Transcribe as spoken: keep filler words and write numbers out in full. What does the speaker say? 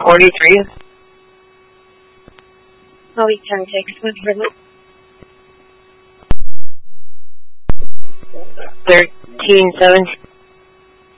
forty-three. Oh, we ten six was Riddle. Thirteen seventeen.